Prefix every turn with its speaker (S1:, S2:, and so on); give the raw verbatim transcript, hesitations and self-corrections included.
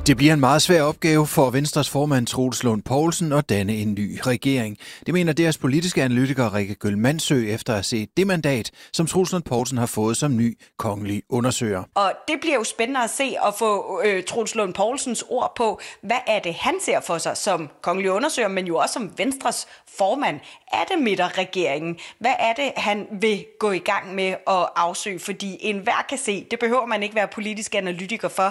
S1: Det bliver en meget svær opgave for Venstres formand Troels Lund Poulsen at danne en ny regering. Det mener deres politiske analytiker Rikke Gøll-Mandsø efter at have set det mandat, som Troels Lund Poulsen har fået som ny kongelig undersøger.
S2: Og det bliver jo spændende at se og få øh, Troels Lund Poulsens ord på, hvad er det, han ser for sig som kongelig undersøger, men jo også som Venstres formand. Er det midterregeringen? Hvad er det, han vil gå i gang med at afsøge? Fordi enhver kan se, det behøver man ikke være politisk analytiker for,